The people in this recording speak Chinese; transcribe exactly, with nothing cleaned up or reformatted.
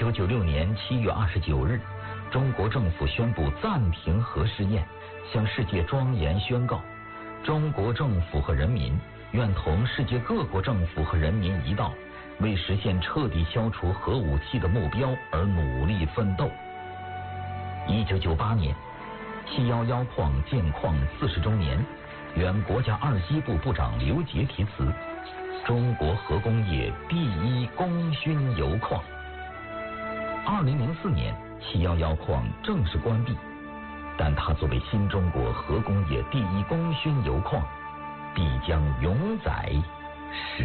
九九六年七月二十九日，中国政府宣布暂停核试验，向世界庄严宣告：中国政府和人民愿同世界各国政府和人民一道，为实现彻底消除核武器的目标而努力奋斗。一九九八年，七一一矿建矿四十周年，原国家二机部部长刘杰题词：中国核工业第一功勋油矿。二零零四年，七一一矿正式关闭，但它作为新中国核工业第一功勋油矿，必将永载史